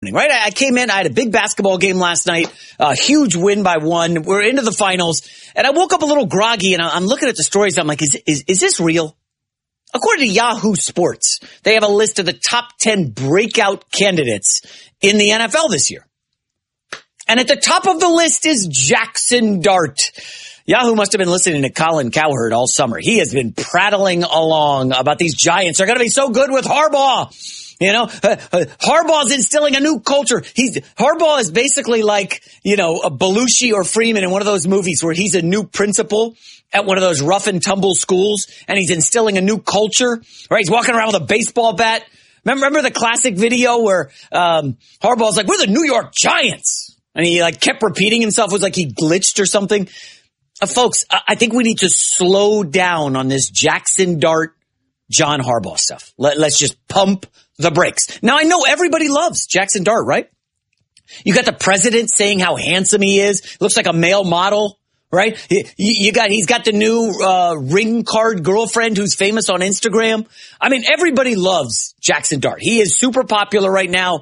right? I came in, I had a big basketball game last night, a huge win by 1. We're into the finals, and I woke up a little groggy, and I'm looking at the stories. I'm like, is this real? According to Yahoo Sports, they have a list of the top 10 breakout candidates in the NFL this year. And at the top of the list is Jackson Dart. Yahoo must have been listening to Colin Cowherd all summer. He has been prattling along about these Giants. They're going to be so good with Harbaugh. You know, Harbaugh's instilling a new culture. Harbaugh is basically like, you know, a Belushi or Freeman in one of those movies where he's a new principal at one of those rough and tumble schools, and he's instilling a new culture, right? He's walking around with a baseball bat. Remember the classic video where Harbaugh's like, we're the New York Giants. And he like kept repeating himself. It was like he glitched or something. Folks, I think we need to slow down on this Jackson Dart, John Harbaugh stuff. Let's just pump the brakes. Now, I know everybody loves Jackson Dart, right? You got the president saying how handsome he is. Looks like a male model, right? He's got the new ring card girlfriend who's famous on Instagram. I mean, everybody loves Jackson Dart. He is super popular right now.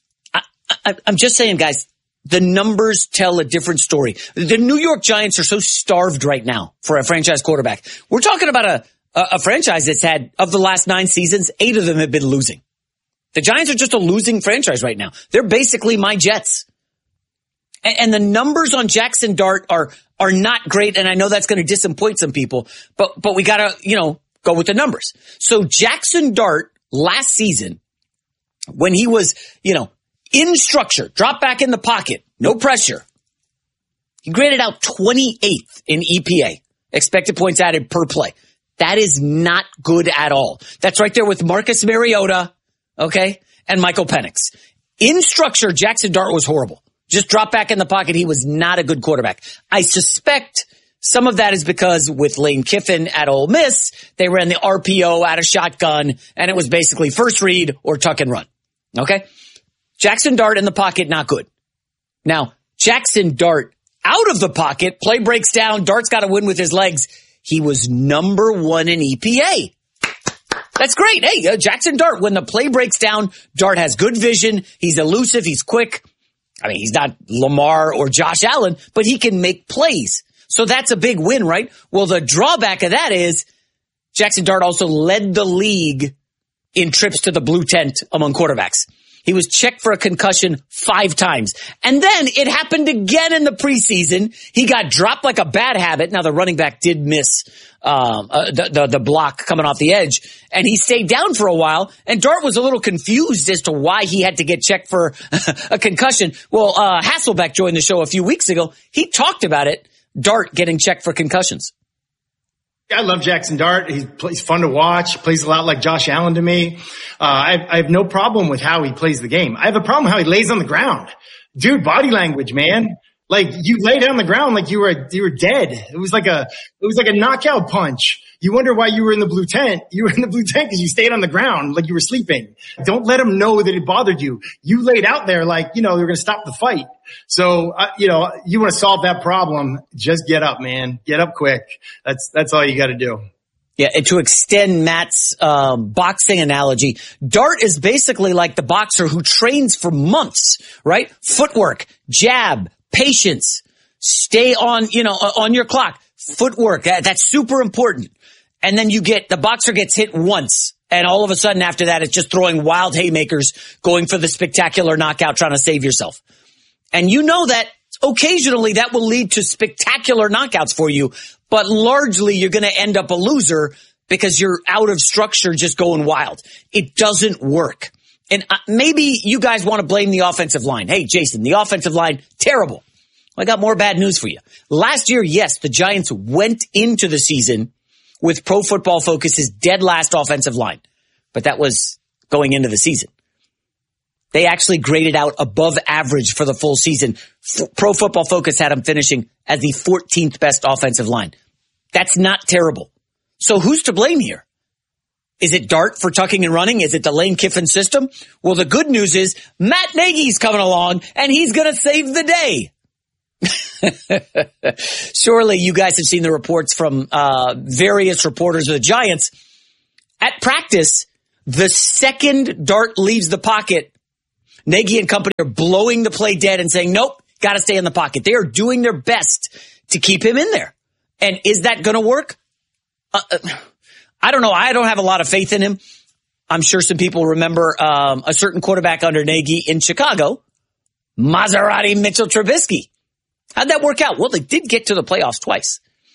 I'm just saying, guys, the numbers tell a different story. The New York Giants are so starved right now for a franchise quarterback. We're talking about a franchise that's had, of the last 9 seasons, 8 of them have been losing. The Giants are just a losing franchise right now. They're basically my Jets. And the numbers on Jackson Dart are not great, and I know that's going to disappoint some people, but we got to, go with the numbers. So Jackson Dart last season, when he was, in structure, drop back in the pocket, no pressure, he graded out 28th in EPA, expected points added per play. That is not good at all. That's right there with Marcus Mariota, okay, and Michael Penix. In structure, Jackson Dart was horrible. Just drop back in the pocket. He was not a good quarterback. I suspect some of that is because with Lane Kiffin at Ole Miss, they ran the RPO out of shotgun, and it was basically first read or tuck and run, okay? Jackson Dart in the pocket, not good. Now, Jackson Dart out of the pocket, play breaks down, Dart's got to win with his legs. He was number 1 in EPA. That's great. Hey, Jackson Dart, when the play breaks down, Dart has good vision. He's elusive. He's quick. I mean, he's not Lamar or Josh Allen, but he can make plays. So that's a big win, right? Well, the drawback of that is Jackson Dart also led the league in trips to the blue tent among quarterbacks. He was checked for a concussion 5 times. And then it happened again in the preseason. He got dropped like a bad habit. Now, the running back did miss the block coming off the edge, and he stayed down for a while. And Dart was a little confused as to why he had to get checked for a concussion. Well, Hasselbeck joined the show a few weeks ago. He talked about it, Dart getting checked for concussions. I love Jackson Dart. He's fun to watch. Plays a lot like Josh Allen to me. I have no problem with how he plays the game. I have a problem how he lays on the ground. Dude, body language, man. Like, you lay down on the ground like you were dead. It was like a knockout punch. You wonder why you were in the blue tent. You were in the blue tent because you stayed on the ground like you were sleeping. Don't let him know that it bothered you. You laid out there like, you were going to stop the fight. So, you want to solve that problem, just get up, man. Get up quick. That's all you got to do. Yeah, and to extend Matt's boxing analogy, Dart is basically like the boxer who trains for months, right? Footwork, jab, patience, stay on your clock. Footwork, that's super important. And then the boxer gets hit once, and all of a sudden after that, it's just throwing wild haymakers, going for the spectacular knockout, trying to save yourself. And you know that occasionally that will lead to spectacular knockouts for you, but largely you're going to end up a loser because you're out of structure just going wild. It doesn't work. And maybe you guys want to blame the offensive line. Hey, Jason, the offensive line, terrible. I got more bad news for you. Last year, yes, the Giants went into the season with Pro Football Focus's dead last offensive line, but that was going into the season. They actually graded out above average for the full season. Pro Football Focus had them finishing as the 14th best offensive line. That's not terrible. So who's to blame here? Is it Dart for tucking and running? Is it the Lane Kiffin system? Well, the good news is Matt Nagy's coming along, and he's going to save the day. Surely you guys have seen the reports from various reporters of the Giants. At practice, the second Dart leaves the pocket, Nagy and company are blowing the play dead and saying, nope, got to stay in the pocket. They are doing their best to keep him in there. And is that going to work? I don't know. I don't have a lot of faith in him. I'm sure some people remember a certain quarterback under Nagy in Chicago, Maserati Mitchell Trubisky. How'd that work out? Well, they did get to the playoffs twice.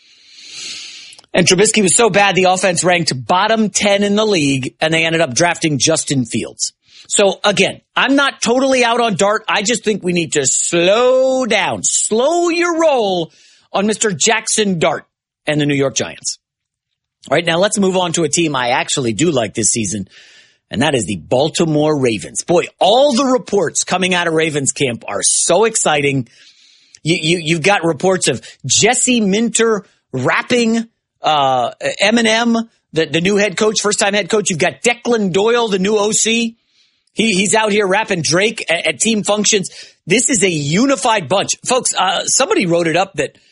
And Trubisky was so bad, the offense ranked bottom 10 in the league, and they ended up drafting Justin Fields. So, again, I'm not totally out on Dart. I just think we need to slow down, slow your roll on Mr. Jackson Dart and the New York Giants. All right, now let's move on to a team I actually do like this season, and that is the Baltimore Ravens. Boy, all the reports coming out of Ravens camp are so exciting. You've got reports of Jesse Minter rapping Eminem, the new head coach, first-time head coach. You've got Declan Doyle, the new OC. He's out here rapping Drake at team functions. This is a unified bunch. Folks, somebody wrote it up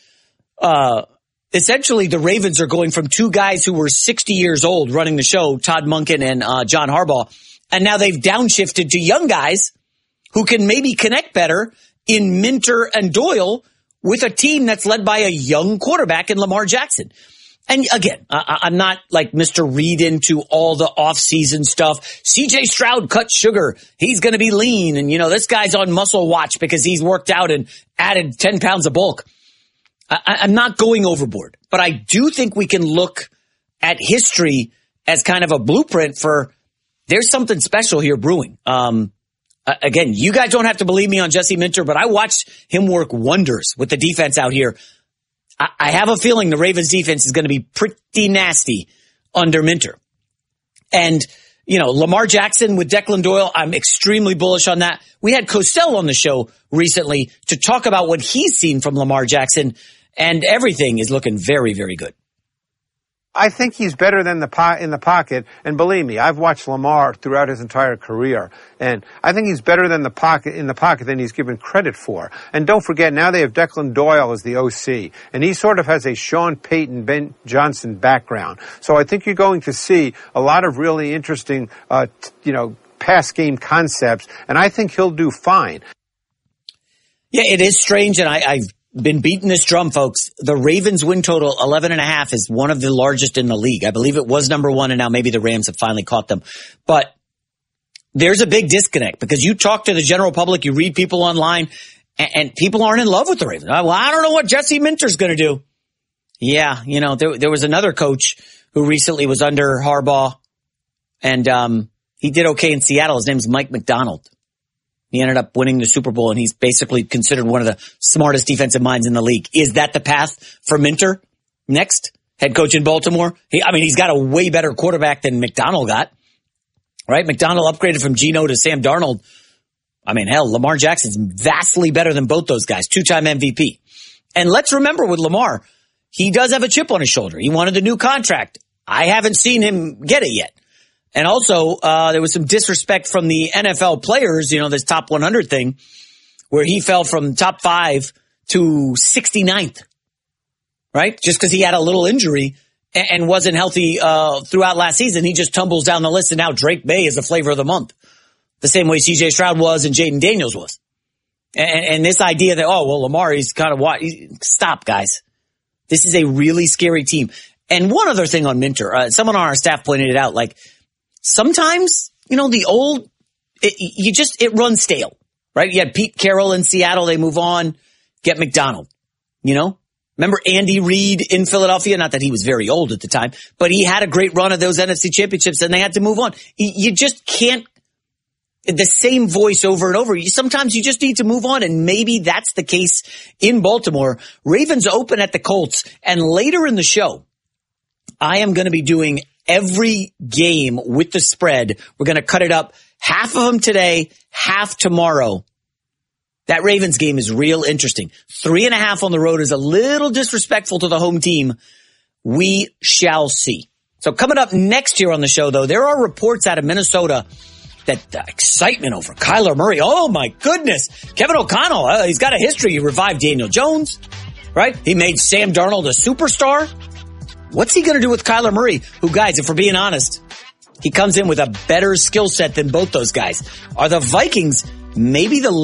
that essentially the Ravens are going from two guys who were 60 years old running the show, Todd Monken and John Harbaugh, and now they've downshifted to young guys who can maybe connect better in Minter and Doyle with a team that's led by a young quarterback in Lamar Jackson. And again, I'm not like Mr. Reed into all the off-season stuff. CJ Stroud cut sugar. He's going to be lean. And, this guy's on muscle watch because he's worked out and added 10 pounds of bulk. I'm not going overboard, but I do think we can look at history as kind of a blueprint for there's something special here brewing. Again, you guys don't have to believe me on Jesse Minter, but I watched him work wonders with the defense out here. I have a feeling the Ravens defense is going to be pretty nasty under Minter. And, Lamar Jackson with Declan Doyle, I'm extremely bullish on that. We had Cosell on the show recently to talk about what he's seen from Lamar Jackson, and everything is looking very, very good. I think he's better than in the pocket, and believe me, I've watched Lamar throughout his entire career, and I think he's better than in the pocket than he's given credit for. And don't forget, now they have Declan Doyle as the OC, and he sort of has a Sean Payton, Ben Johnson background. So I think you're going to see a lot of really interesting, pass game concepts, and I think he'll do fine. Yeah, it is strange, and I've been beating this drum, folks. The Ravens win total 11.5 is one of the largest in the league. I believe it was number one, and now maybe the Rams have finally caught them. But there's a big disconnect because you talk to the general public, you read people online, and people aren't in love with the Ravens. Well, I don't know what Jesse Minter's going to do. Yeah, there was another coach who recently was under Harbaugh, and he did okay in Seattle. His name's Mike McDonald. He ended up winning the Super Bowl, and he's basically considered one of the smartest defensive minds in the league. Is that the path for Minter next? Head coach in Baltimore? He's got a way better quarterback than McDonald got, right? McDonald upgraded from Geno to Sam Darnold. Lamar Jackson's vastly better than both those guys. 2-time MVP. And let's remember with Lamar, he does have a chip on his shoulder. He wanted a new contract. I haven't seen him get it yet. And also, there was some disrespect from the NFL players, this top 100 thing, where he fell from top 5 to 69th, right? Just because he had a little injury and wasn't healthy throughout last season. He just tumbles down the list, and now Drake May is the flavor of the month. The same way C.J. Stroud was and Jaden Daniels was. And this idea that, Lamar, he's kind of what? Stop, guys. This is a really scary team. And one other thing on Minter, someone on our staff pointed it out, sometimes, the old, it runs stale, right? You had Pete Carroll in Seattle. They move on, get McDonald, Remember Andy Reid in Philadelphia? Not that he was very old at the time, but he had a great run of those NFC championships and they had to move on. You just can't, the same voice over and over. Sometimes you just need to move on, and maybe that's the case in Baltimore. Ravens open at the Colts, and later in the show, I am going to be doing every game with the spread. We're going to cut it up. Half of them today, half tomorrow. That Ravens game is real interesting. 3.5 on the road is a little disrespectful to the home team. We shall see. So coming up next year on the show, though, there are reports out of Minnesota that the excitement over Kyler Murray. Oh, my goodness. Kevin O'Connell, he's got a history. He revived Daniel Jones, right? He made Sam Darnold a superstar. What's he going to do with Kyler Murray? Who, guys, if we're being honest, he comes in with a better skill set than both those guys. Are the Vikings maybe the